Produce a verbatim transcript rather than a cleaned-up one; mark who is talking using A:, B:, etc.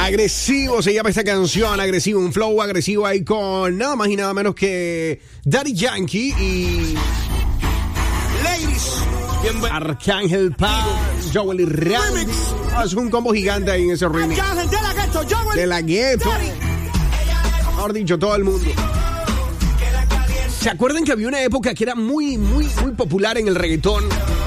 A: Agresivo se llama esta canción, agresivo, un flow agresivo ahí con nada más y nada menos que Daddy Yankee y
B: Ladies,
A: Arcángel Paz, Joel y Randy. Es un combo gigante ahí en ese remix.
B: Arcángel de la Ghetto, Joel,
A: De la gueto. Mejor dicho, todo el mundo. ¿Se acuerdan que había una época que era muy, muy, muy popular en el reggaetón?